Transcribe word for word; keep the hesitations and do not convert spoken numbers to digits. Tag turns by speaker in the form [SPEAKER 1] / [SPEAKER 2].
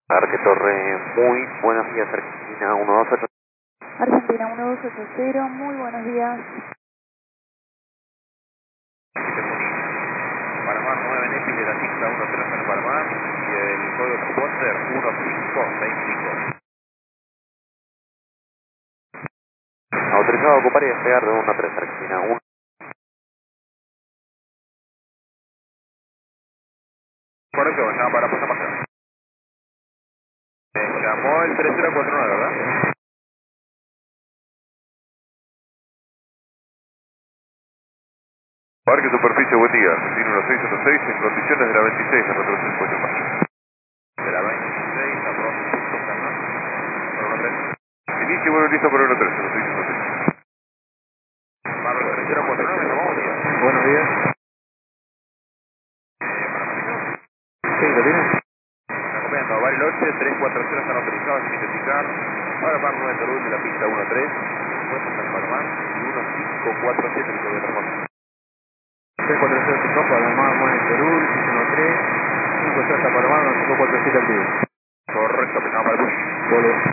[SPEAKER 1] Arque Torre, muy buenos días, Argentina uno dos ocho.
[SPEAKER 2] Argentina uno dos ocho cero, muy buenos días.
[SPEAKER 3] Panamá nueve N E P I de la pista uno tres en Panamá y el código transporter uno cinco seis cinco.
[SPEAKER 1] Autorizado a ocupar y despegar de uno a tres, Argentina uno.
[SPEAKER 3] Correcto, llama para pasar página. Me llamó el tres cero cuatro nueve, ¿verdad?
[SPEAKER 4] Parque Superficie, buen día. Tiene uno seis uno seis en condiciones de la veintiséis en nuestro cincuenta mayo.
[SPEAKER 3] De la veintiséis a dos punto canal. Para uno tres.
[SPEAKER 4] Inicio, bueno, listo para uno tres, uno seis uno seis.
[SPEAKER 3] Para el tres cero cuatro nueve, llamamos, buen día.
[SPEAKER 5] Buenos días.
[SPEAKER 3] Eh, para Marino.
[SPEAKER 5] Sí, ¿lo tiene?
[SPEAKER 3] Me acompañando a Bariloche, tres cuatro cero están autorizados a sintetizar. Para Mar nueve Torul de la pista uno tres. cincuenta en Panamá y uno cinco cuatro siete el código transporter.
[SPEAKER 5] tres cuatro cero cinco Panamá, nueve Perú, uno tres, cinco cero hasta Panamá, cinco cuatro siete al vivo.
[SPEAKER 3] Correcto, me llama para el bus.
[SPEAKER 5] Volvo.